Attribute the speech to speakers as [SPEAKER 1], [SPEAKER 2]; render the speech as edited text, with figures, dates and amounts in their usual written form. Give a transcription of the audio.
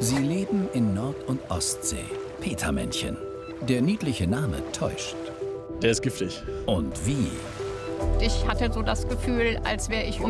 [SPEAKER 1] Sie leben in Nord- und Ostsee. Petermännchen. Der niedliche Name täuscht.
[SPEAKER 2] Der ist giftig.
[SPEAKER 1] Und wie?
[SPEAKER 3] Ich hatte so das Gefühl, als wäre ich